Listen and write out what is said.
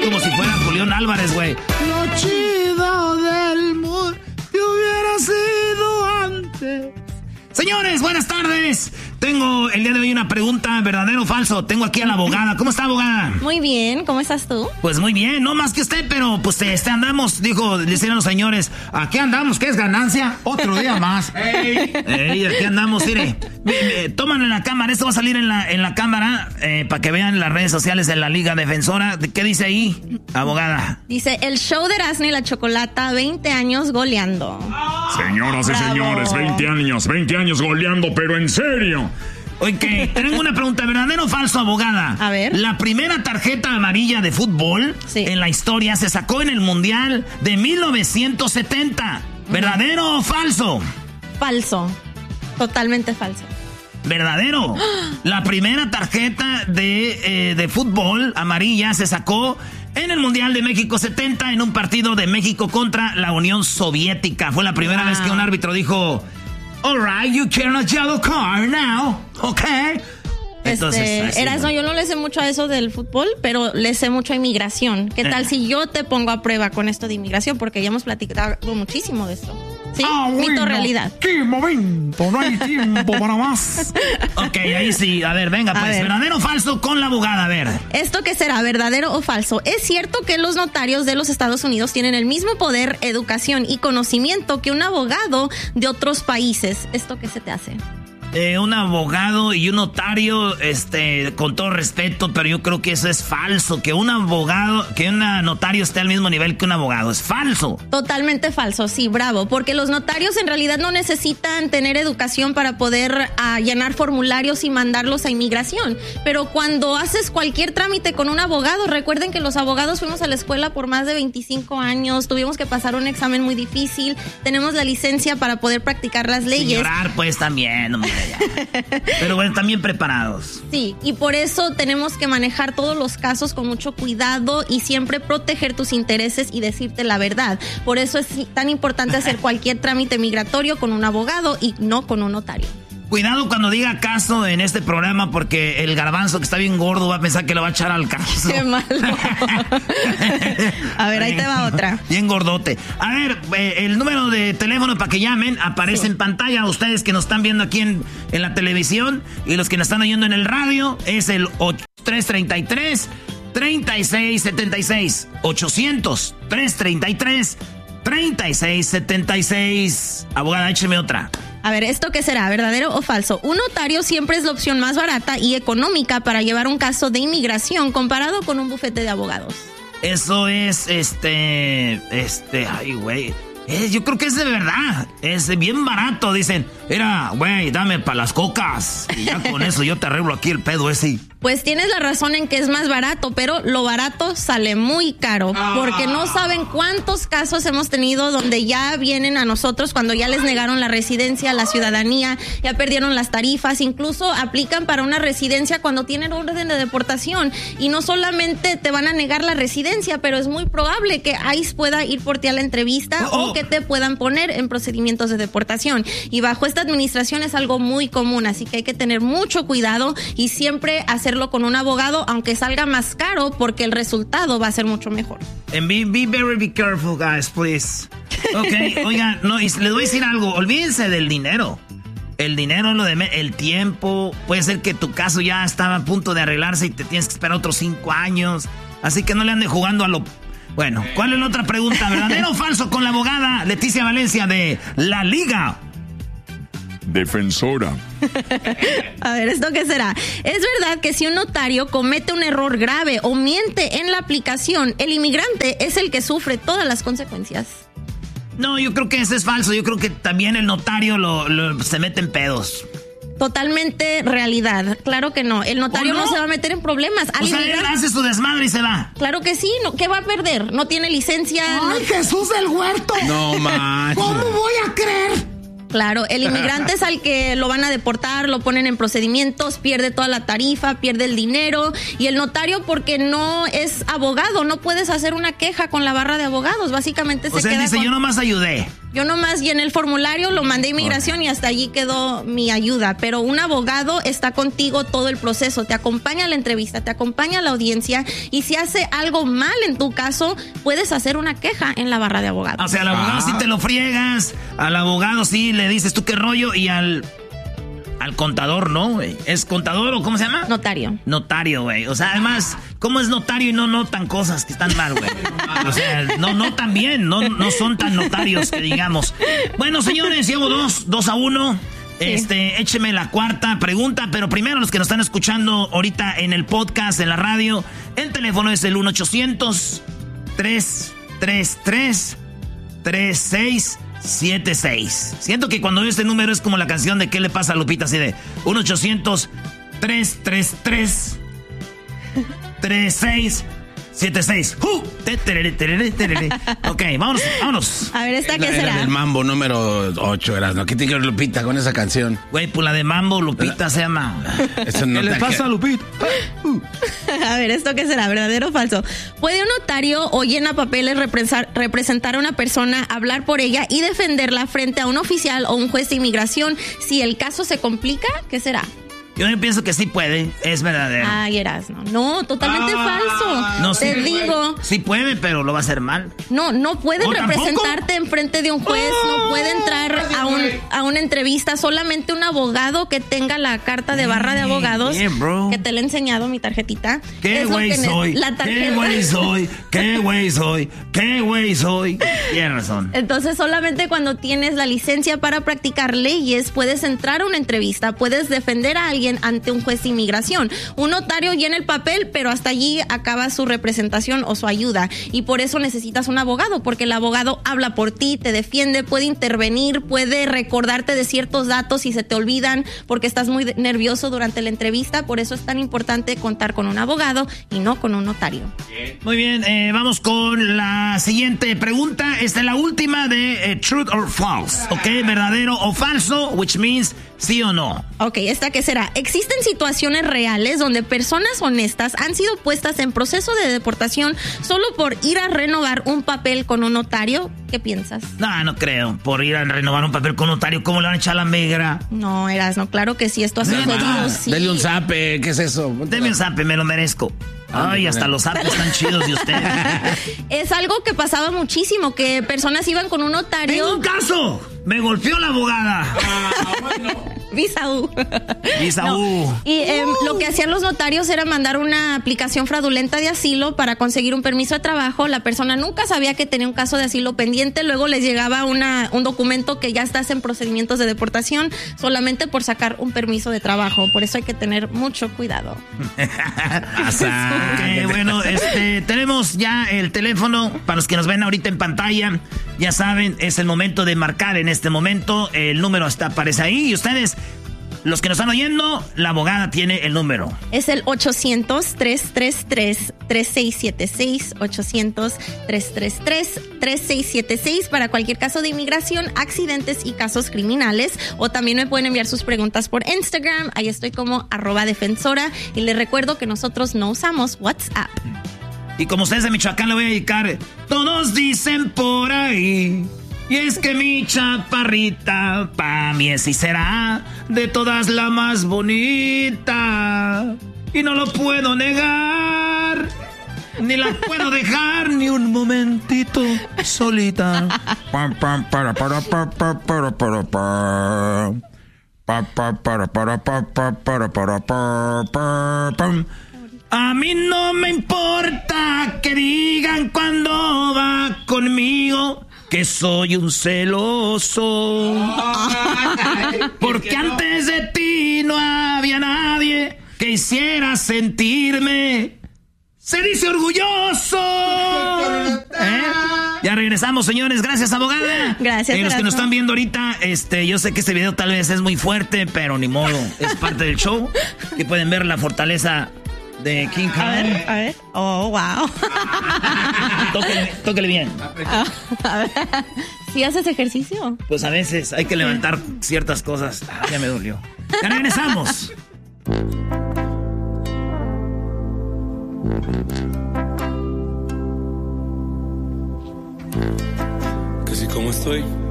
como si fuera Julián Álvarez, güey. Lo chido del mundo te hubiera sido antes. Señores, buenas tardes. Tengo el día de hoy una pregunta, ¿verdadero o falso? Tengo aquí a la abogada. ¿Cómo está, abogada? Muy bien, ¿cómo estás tú? Pues muy bien, no más que usted, pero pues andamos, decían los señores, aquí andamos, ¿qué es ganancia? Otro día más. Ey, aquí andamos, mire. Toman en la cámara, esto va a salir en la cámara para que vean las redes sociales de la Liga Defensora. ¿Qué dice ahí, abogada? Dice, el show de Erasmo y la Chocolata, 20 años goleando. Señoras y señores, 20 años goleando, pero en serio. Ok, tengo una pregunta, ¿verdadero o falso, abogada? A ver. La primera tarjeta amarilla de fútbol en la historia se sacó en el Mundial de 1970. ¿Verdadero o falso? Falso, totalmente falso. ¿Verdadero? La primera tarjeta de fútbol amarilla se sacó en el Mundial de México 70 en un partido de México contra la Unión Soviética. Fue la primera vez que un árbitro dijo... All right, you carry a yellow card now, okay? Entonces, Erasmo, yo no le sé mucho a eso del fútbol, pero le sé mucho a inmigración. ¿Qué tal si yo te pongo a prueba con esto de inmigración? Porque ya hemos platicado muchísimo de esto. ¿Sí? Mito, realidad. ¡Qué momento! No hay tiempo para más. Ok, ahí sí. A ver, venga, pues, ¿verdadero o falso con la abogada? A ver. ¿Esto qué será? ¿Verdadero o falso? ¿Es cierto que los notarios de los Estados Unidos tienen el mismo poder, educación y conocimiento que un abogado de otros países? ¿Esto qué se te hace? Un abogado y un notario, con todo respeto, pero yo creo que eso es falso, que un notario esté al mismo nivel que un abogado, es falso. Totalmente falso, sí, bravo, porque los notarios en realidad no necesitan tener educación para poder llenar formularios y mandarlos a inmigración, pero cuando haces cualquier trámite con un abogado, recuerden que los abogados fuimos a la escuela por más de 25 años, tuvimos que pasar un examen muy difícil, tenemos la licencia para poder practicar las leyes. Llorar pues también, hombre. Pero bueno, también preparados. Sí, y por eso tenemos que manejar todos los casos con mucho cuidado y siempre proteger tus intereses y decirte la verdad. Por eso es tan importante hacer cualquier trámite migratorio con un abogado y no con un notario. Cuidado cuando diga caso en este programa porque el garbanzo que está bien gordo va a pensar que lo va a echar al caso. Qué malo. A ver, ahí te va otra. Bien gordote. A ver, el número de teléfono para que llamen aparece en pantalla. Ustedes que nos están viendo aquí en la televisión y los que nos están oyendo en el radio es el 333-3676. 800-333-3676. Abogada, écheme otra. A ver, ¿esto qué será? ¿Verdadero o falso? Un notario siempre es la opción más barata y económica para llevar un caso de inmigración comparado con un bufete de abogados. Eso es, ay, güey. Yo creo que es de verdad. Es bien barato, dicen. Mira, güey, dame para las cocas. Y ya con eso yo te arreglo aquí el pedo ese. Pues tienes la razón en que es más barato, pero lo barato sale muy caro, porque no saben cuántos casos hemos tenido donde ya vienen a nosotros cuando ya les negaron la residencia, la ciudadanía, ya perdieron las tarifas, incluso aplican para una residencia cuando tienen orden de deportación y no solamente te van a negar la residencia, pero es muy probable que ICE pueda ir por ti a la entrevista o que te puedan poner en procedimientos de deportación. Y bajo esta administración es algo muy común, así que hay que tener mucho cuidado y siempre hacerlo con un abogado, aunque salga más caro, porque el resultado va a ser mucho mejor. And be very careful, guys, please. Ok, oigan, no, y les voy a decir algo, olvídense del dinero. El dinero, el tiempo, puede ser que tu caso ya estaba a punto de arreglarse y te tienes que esperar otros 5 años, así que no le ande jugando a lo... Bueno, ¿cuál es la otra pregunta? ¿Verdadero o falso con la abogada Leticia Valencia de La Liga Defensora? A ver, ¿esto qué será? ¿Es verdad que si un notario comete un error grave o miente en la aplicación, el inmigrante es el que sufre todas las consecuencias? No, yo creo que eso es falso. Yo creo que también el notario se mete en pedos. Totalmente realidad. Claro que no. El notario no se va a meter en problemas. O sea, él hace su desmadre y se va. Claro que sí. No, ¿qué va a perder? No tiene licencia. ¡Ay, Jesús del Huerto! No manches. ¿Cómo voy a creer? Claro, el inmigrante es al que lo van a deportar, lo ponen en procedimientos, pierde toda la tarifa, pierde el dinero. Y el notario, porque no es abogado, no puedes hacer una queja con la barra de abogados. Básicamente se queda. O sea, dice, yo nomás ayudé. Yo nomás llené el formulario, lo mandé a inmigración y hasta allí quedó mi ayuda. Pero un abogado está contigo todo el proceso, te acompaña a la entrevista, te acompaña a la audiencia y si hace algo mal en tu caso, puedes hacer una queja en la barra de abogados. O sea, al abogado sí te lo friegas, al abogado sí le dices tú qué rollo y al contador, ¿no, güey? ¿Es contador o cómo se llama? Notario. Notario, güey. O sea, además, ¿cómo es notario y no notan cosas que están mal, güey? O sea, no notan bien, no son tan notarios que digamos. Bueno, señores, llevo 2-1. Sí. Écheme la cuarta pregunta, pero primero los que nos están escuchando ahorita en el podcast, en la radio, el teléfono es el 1-800-333-3676. Siento que cuando veo este número es como la canción de ¿Qué le pasa a Lupita? Así de 1-800-333-3676. Ok, vámonos. A ver, ¿esta qué será? Era del Mambo número 8, ¿no? ¿Qué tiene que ver Lupita con esa canción? Güey, pues la de Mambo, Lupita se llama. Eso no. ¿Qué le pasa a Lupita? A ver, ¿esto qué será? ¿Verdadero o falso? ¿Puede un notario o llena papeles representar a una persona, hablar por ella y defenderla frente a un oficial o un juez de inmigración si el caso se complica? ¿Qué será? Yo pienso que sí puede, es verdadero. Ay, Erasno. No, totalmente falso. No, te digo. Sí puede, pero lo va a hacer mal. No puede representarte en frente de un juez, no puede entrar a una entrevista. Solamente un abogado que tenga la carta de barra de abogados, que te la he enseñado, mi tarjetita. ¿Qué güey soy? ¿Qué güey soy? ¿Qué güey soy? ¿Qué güey soy? Tienes razón. Entonces, solamente cuando tienes la licencia para practicar leyes, puedes entrar a una entrevista, puedes defender a alguien ante un juez de inmigración. Un notario llena el papel, pero hasta allí acaba su representación o su ayuda. Y por eso necesitas un abogado, porque el abogado habla por ti, te defiende, puede intervenir, puede recordarte de ciertos datos si se te olvidan, porque estás muy nervioso durante la entrevista. Por eso es tan importante contar con un abogado y no con un notario. Muy bien, vamos con la siguiente pregunta. Esta es la última de Truth or False. ¿Ok? ¿Verdadero o falso? Which means sí o no. Ok, ¿esta qué será? ¿Existen situaciones reales donde personas honestas han sido puestas en proceso de deportación solo por ir a renovar un papel con un notario? ¿Qué piensas? No creo. Por ir a renovar un papel con un notario, ¿cómo le van a echar la migra? No, Erasno, claro que sí, esto ha sucedido, sí. Dele un zape, ¿qué es eso? Deme un zape, me lo merezco. Ay, hasta los zapes están chidos de usted. Es algo que pasaba muchísimo, que personas iban con un notario. ¡Tengo un caso! Me golpeó la abogada. Visaú. No. Y lo que hacían los notarios era mandar una aplicación fraudulenta de asilo para conseguir un permiso de trabajo. La persona nunca sabía que tenía un caso de asilo pendiente. Luego les llegaba un documento que ya estás en procedimientos de deportación solamente por sacar un permiso de trabajo. Por eso hay que tener mucho cuidado. Bueno, tenemos ya el teléfono para los que nos ven ahorita en pantalla. Ya saben, es el momento de marcar en este momento. El número aparece ahí y ustedes, los que nos están oyendo, la abogada tiene el número. Es el 800-333-3676, 800-333-3676 para cualquier caso de inmigración, accidentes y casos criminales. O también me pueden enviar sus preguntas por Instagram. Ahí estoy como @defensora. Y les recuerdo que nosotros no usamos WhatsApp. Y como ustedes de Michoacán le voy a dedicar, todos dicen por ahí, y es que mi chaparrita pa' mí es y será de todas la más bonita, y no lo puedo negar, ni la puedo dejar ni un momentito solita. Pam pam para para pa pa para para pa. Pa pa para para pa pa para para pa pa pam. A mí no me importa que digan cuando va conmigo que soy un celoso. Porque antes de ti no había nadie que hiciera sentirme, se dice, orgulloso. Ya regresamos, señores. Gracias, abogada. Gracias. Los que nos están viendo ahorita, yo sé que este video tal vez es muy fuerte, pero ni modo. Es parte del show. Que pueden ver la fortaleza de King Kong. A ver. Oh, wow. Tóquele bien. A ver. ¿Sí haces ejercicio? Pues a veces hay que levantar ciertas cosas. Ya me dolió. Ya regresamos. Que si como estoy